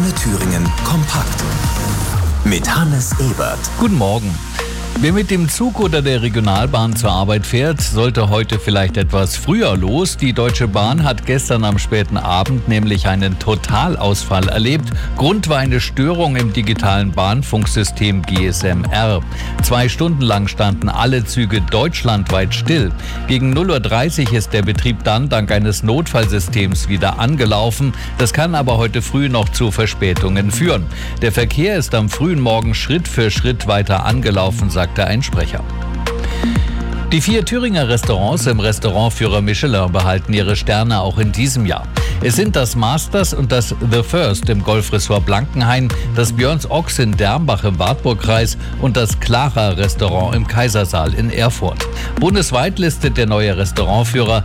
Antenne Thüringen kompakt. Mit Hannes Ebert. Guten Morgen. Wer mit dem Zug oder der Regionalbahn zur Arbeit fährt, sollte heute vielleicht etwas früher los. Die Deutsche Bahn hat gestern am späten Abend nämlich einen Totalausfall erlebt. Grund war eine Störung im digitalen Bahnfunksystem GSM-R. 2 Stunden lang standen alle Züge deutschlandweit still. Gegen 0:30 Uhr ist der Betrieb dann dank eines Notfallsystems wieder angelaufen. Das kann aber heute früh noch zu Verspätungen führen. Der Verkehr ist am frühen Morgen Schritt für Schritt weiter angelaufen, sagte ein Sprecher. Die 4 Thüringer Restaurants im Restaurantführer Michelin behalten ihre Sterne auch in diesem Jahr. Es sind das Masters und das The First im Golfressort Blankenhain, das Björns Ochs in Dermbach im Wartburgkreis und das Clara Restaurant im Kaisersaal in Erfurt. Bundesweit listet der neue Restaurantführer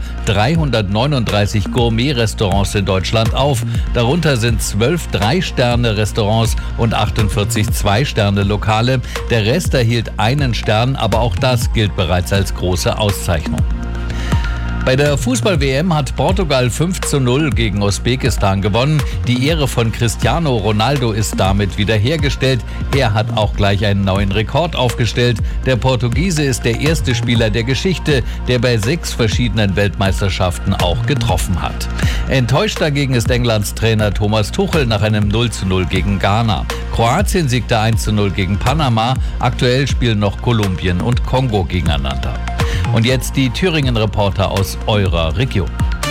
339 Gourmet-Restaurants in Deutschland auf. Darunter sind 12 3-Sterne-Restaurants und 48 2-Sterne-Lokale. Der Rest erhielt einen Stern, aber auch das gilt bereits als große Auszeichnung. Bei der Fußball-WM hat Portugal 5:0 gegen Usbekistan gewonnen. Die Ehre von Cristiano Ronaldo ist damit wiederhergestellt. Er hat auch gleich einen neuen Rekord aufgestellt. Der Portugiese ist der erste Spieler der Geschichte, der bei 6 verschiedenen Weltmeisterschaften auch getroffen hat. Enttäuscht dagegen ist Englands Trainer Thomas Tuchel nach einem 0:0 gegen Ghana. Kroatien siegte 1:0 gegen Panama. Aktuell spielen noch Kolumbien und Kongo gegeneinander. Und jetzt die Thüringen-Reporter aus eurer Region.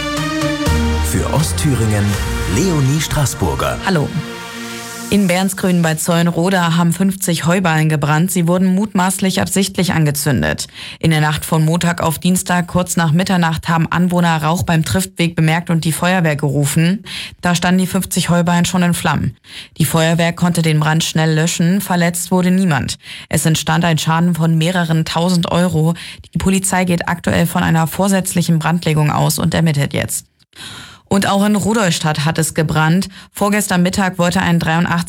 Für Ostthüringen Leonie Straßburger. Hallo. In Bernsgrün bei Zeulenroda haben 50 Heuballen gebrannt. Sie wurden mutmaßlich absichtlich angezündet. In der Nacht von Montag auf Dienstag, kurz nach Mitternacht, haben Anwohner Rauch beim Triftweg bemerkt und die Feuerwehr gerufen. Da standen die 50 Heuballen schon in Flammen. Die Feuerwehr konnte den Brand schnell löschen. Verletzt wurde niemand. Es entstand ein Schaden von mehreren 1.000 Euro. Die Polizei geht aktuell von einer vorsätzlichen Brandlegung aus und ermittelt jetzt. Und auch in Rudolstadt hat es gebrannt. Vorgestern Mittag wollte ein 83